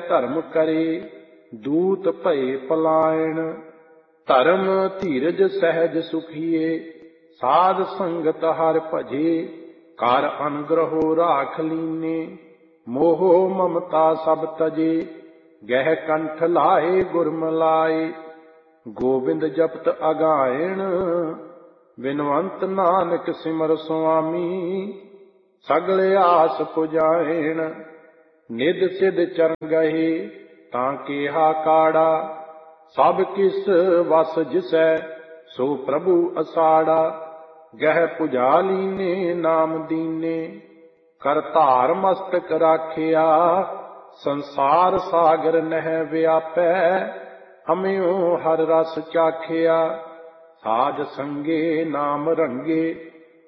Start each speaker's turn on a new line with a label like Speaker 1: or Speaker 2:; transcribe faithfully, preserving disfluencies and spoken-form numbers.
Speaker 1: ਧਰਮ ਕਰੇ, ਦੂਤ ਭਏ ਪਲਾਇਣ। ਧਰਮ ਧੀਰਜ ਸਹਿਜ ਸੁਖੀਏ, ਸਾਧ ਸੰਗਤ ਹਰਿ ਭਜੇ। ਕਰ ਅਨਗ੍ਰਹੋ ਰਾਖ ਲੀਨੇ, ਮੋਹ ਮਮਤਾ ਸਭ ਤਜੇ। ਗਹਿ ਕੰਠ ਲਾਏ ਗੁਰ ਮਿਲਾਏ, ਗੋਬਿੰਦ ਜਪਤ ਅਗਾਇਣ। ਬਿਨਵੰਤ ਨਾਨਕ ਸਿਮਰ ਸੁਆਮੀ, ਸਗਲ ਆਸ ਪੁਜਾਇਣ। ਨਿਧ ਸਿਧ ਚਰਨ ਗਏ, ਤਾਂ ਕੇਹਾ ਕਾੜਾ। ਸਭ ਕਿਸ ਵਸ ਜਿਸੈ, ਸੋ ਪ੍ਰਭੂ ਅਸਾੜਾ। ਗਹਿ ਪੁਜਾ ਲੀਨੇ ਨਾਮ ਦੀਨੇ, ਕਰ ਧਾਰ ਮਸਤਕ ਰਾਖਿਆ। ਸੰਸਾਰ ਸਾਗਰ ਨਹਿ ਵਿਆਪੈ, ਹਮਿਓ ਹਰ ਰਸ ਚਾਖਿਆ। ਸਾਧ ਸੰਗੇ ਨਾਮ ਰੰਗੇ,